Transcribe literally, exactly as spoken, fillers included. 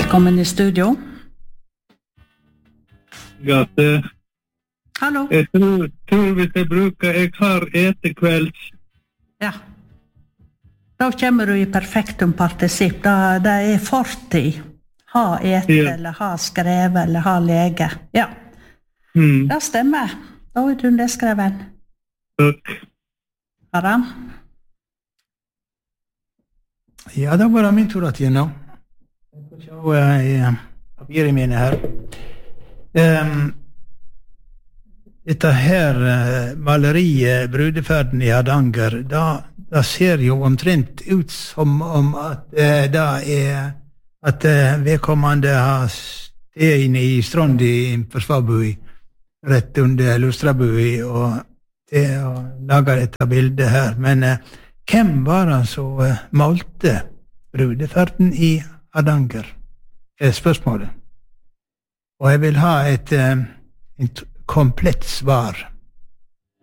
Velkommen i studio. Gate. Hallo. Jeg tror, tror hvis jeg bruker, jeg har etekvelds. Ja. Da kommer du i perfektum partisipp. Da, det er fortid. Ha ete, Ja. eller ha skrevet, eller ha lege. Ja. Mm. Det stemmer. Da er du nedskreven. Takk. Aram? Ja, da var det min tur at jeg nå. Jeg får se i papiret mine her. Um, dette her uh, maleriet, Brudeferden i Hardanger, da, da ser jo omtrent ut som om at uh, det er at uh, vedkommende har sted inne i Strand i Forsvarbui, rett under Lustrabui, og det har laget dette bildet her. Men uh, hvem var det som uh, malte Brudeferden i Hardanger? Er spørsmålet. Og jeg vil ha et, uh, et komplett svar.